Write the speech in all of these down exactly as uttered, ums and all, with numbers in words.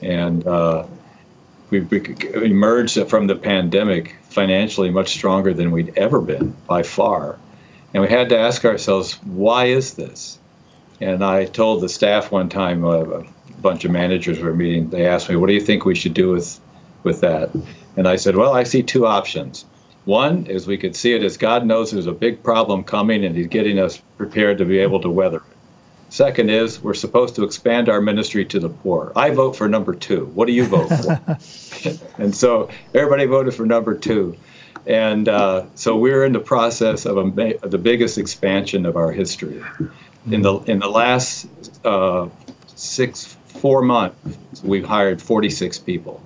And uh, we, we emerged from the pandemic financially much stronger than we'd ever been by far. And we had to ask ourselves, why is this? And I told the staff one time, uh, a bunch of managers were meeting, they asked me, what do you think we should do with, with that? And I said, well, I see two options. One is we could see it as God knows there's a big problem coming and he's getting us prepared to be able to weather it. Second is we're supposed to expand our ministry to the poor. I vote for number two. What do you vote for? And so everybody voted for number two. And uh, so we're in the process of a, the biggest expansion of our history. In the in the last uh, six, four months, we've hired forty-six people.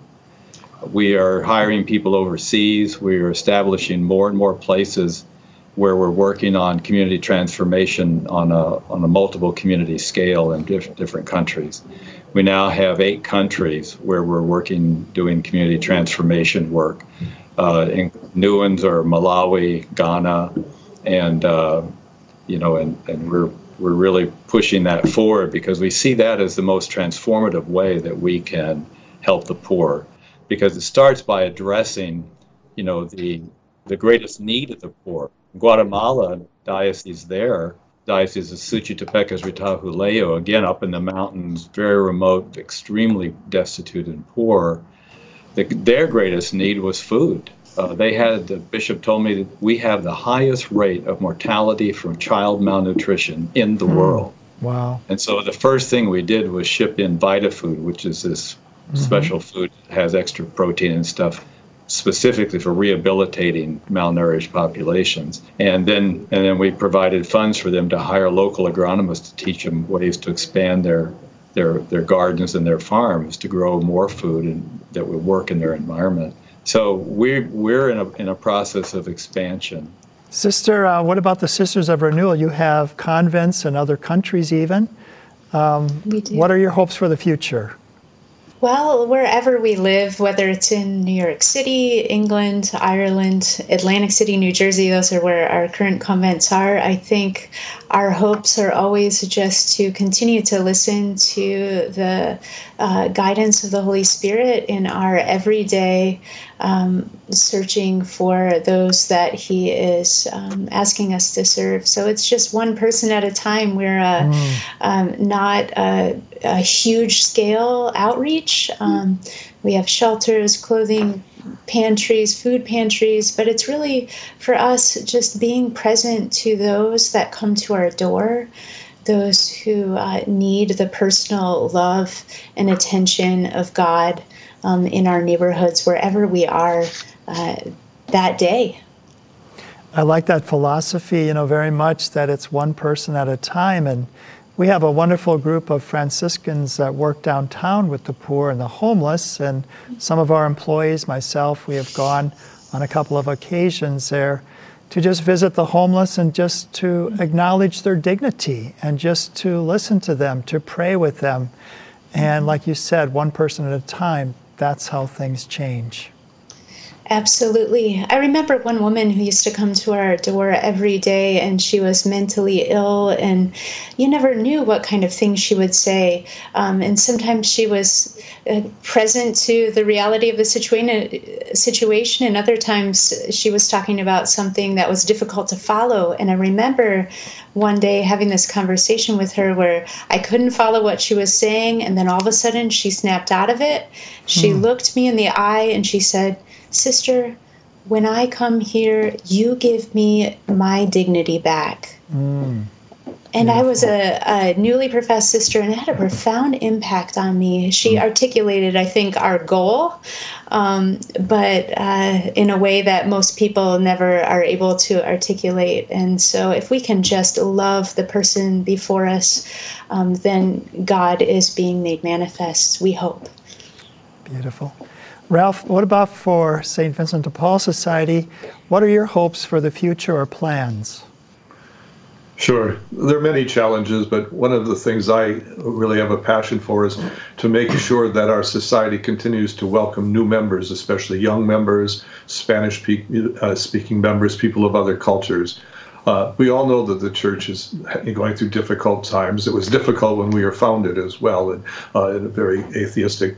We are hiring people overseas. We are establishing more and more places where we're working on community transformation on a on a multiple community scale in diff- different countries. We now have eight countries where we're working, doing community transformation work. Uh, in new ones are Malawi, Ghana, and uh, you know, and, and we're we're really pushing that forward because we see that as the most transformative way that we can help the poor, because it starts by addressing, you know, the the greatest need of the poor. Guatemala diocese there, Diocese of Suchitepecas Ritahuleyo, again up in the mountains, very remote, extremely destitute and poor. The, their greatest need was food. Uh, they had, the bishop told me that we have the highest rate of mortality from child malnutrition in the mm. world. Wow. And so the first thing we did was ship in VitaFood, which is this mm-hmm. special food that has extra protein and stuff, specifically for rehabilitating malnourished populations. And then and then we provided funds for them to hire local agronomists to teach them ways to expand their their their gardens and their farms to grow more food and that would work in their environment. So we're, we're in a in a process of expansion. Sister, uh, what about the Sisters of Renewal? You have convents in other countries even. Um, we do. What are your hopes for the future? Well, wherever we live, whether it's in New York City, England, Ireland, Atlantic City, New Jersey, those are where our current convents are. I think our hopes are always just to continue to listen to the uh, guidance of the Holy Spirit in our everyday um, searching for those that He is um, asking us to serve. So it's just one person at a time. We're uh, mm. um, not a, a huge scale outreach. Um, we have shelters, clothing pantries, food pantries, but it's really for us just being present to those that come to our door, those who uh, need the personal love and attention of God um, in our neighborhoods, wherever we are uh, that day. I like that philosophy, you know, very much, that it's one person at a time. And we have a wonderful group of Franciscans that work downtown with the poor and the homeless, and some of our employees, myself, we have gone on a couple of occasions there to just visit the homeless and just to acknowledge their dignity and just to listen to them, to pray with them. And like you said, one person at a time, that's how things change. Absolutely. I remember one woman who used to come to our door every day, and she was mentally ill, and you never knew what kind of things she would say. Um, and sometimes she was uh, present to the reality of the situa- situation, and other times she was talking about something that was difficult to follow. And I remember one day having this conversation with her where I couldn't follow what she was saying, and then all of a sudden she snapped out of it. She hmm. looked me in the eye and she said, "Sister, when I come here, you give me my dignity back." Mm. And Beautiful. I was a, a newly professed sister, and it had a profound impact on me. She mm. articulated, I think, our goal, um, but uh, in a way that most people never are able to articulate. And so if we can just love the person before us, um, then God is being made manifest, we hope. Beautiful. Ralph, what about for Saint Vincent de Paul Society? What are your hopes for the future or plans? Sure. There are many challenges, but one of the things I really have a passion for is to make sure that our society continues to welcome new members, especially young members, Spanish-speaking members, people of other cultures. Uh, we all know that the church is going through difficult times. It was difficult when we were founded as well, and uh, in a very atheistic